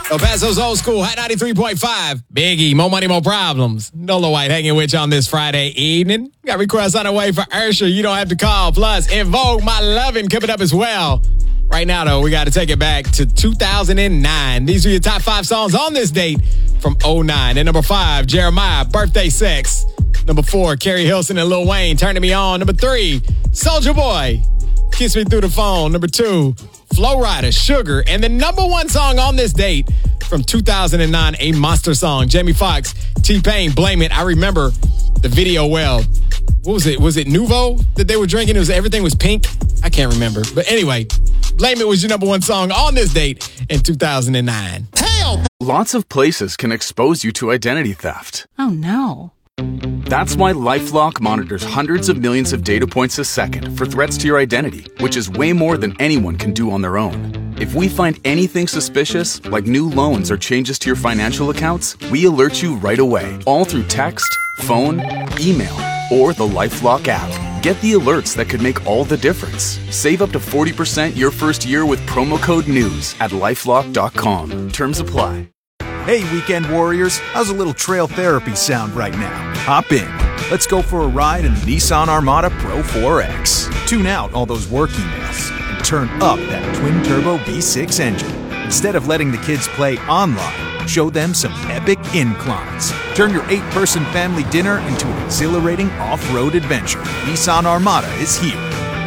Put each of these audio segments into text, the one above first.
El Paso's Old School, Hot 93.5. Biggie, More Money, More Problems. Nola White hanging with you on this Friday evening. Got requests on the way for Ursher. You don't have to call. Plus, Invoke My Lovin' coming up as well. Right now, though, we got to take it back to 2009. These are your top 5 songs on this date from 2009. At number 5, Jeremiah, Birthday Sex. Number 4, Carrie Hilson and Lil Wayne, Turning Me On. Number 3, Soulja Boy, Kiss Me Through the Phone. Number 2, Flo Rida, Sugar. And the number 1 song on this date from 2009, a monster song. Jamie Foxx, T-Pain, Blame It. I remember the video well. What was it? Was it Nuvo that they were drinking? Everything was pink? I can't remember. But anyway, Blame It was your number 1 song on this date in 2009. Hell! Lots of places can expose you to identity theft. Oh, no. That's why LifeLock monitors hundreds of millions of data points a second for threats to your identity, which is way more than anyone can do on their own. If we find anything suspicious, like new loans or changes to your financial accounts, we alert you right away, all through text, phone, email, or the LifeLock app. Get the alerts that could make all the difference. Save up to 40% your first year with promo code NEWS at LifeLock.com. Terms apply. Hey, weekend warriors, how's a little trail therapy sound right now? Hop in. Let's go for a ride in the Nissan Armada Pro 4X. Tune out all those work emails and turn up that twin-turbo V6 engine. Instead of letting the kids play online, show them some epic inclines. Turn your 8-person family dinner into an exhilarating off-road adventure. Nissan Armada is here.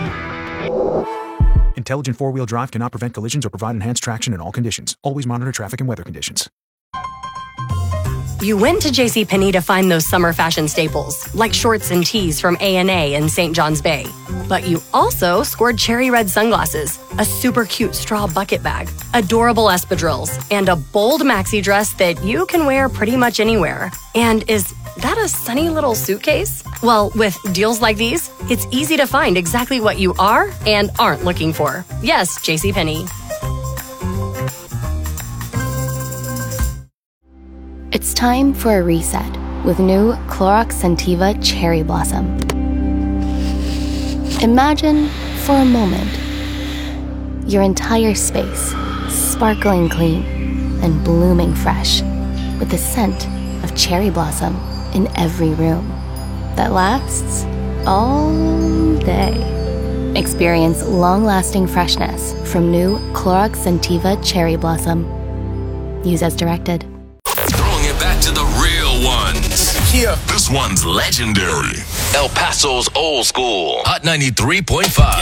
Intelligent four-wheel drive cannot prevent collisions or provide enhanced traction in all conditions. Always monitor traffic and weather conditions. You went to JCPenney to find those summer fashion staples, like shorts and tees from A&A in St. John's Bay. But you also scored cherry red sunglasses, a super cute straw bucket bag, adorable espadrilles, and a bold maxi dress that you can wear pretty much anywhere. And is that a sunny little suitcase? Well, with deals like these, it's easy to find exactly what you are and aren't looking for. Yes, JCPenney. It's time for a reset with new Clorox Scentiva Cherry Blossom. Imagine, for a moment, your entire space sparkling clean and blooming fresh with the scent of cherry blossom in every room that lasts all day. Experience long-lasting freshness from new Clorox Scentiva Cherry Blossom. Use as directed. Back to the real ones. Yeah. This one's legendary. El Paso's Old School. Hot 93.5.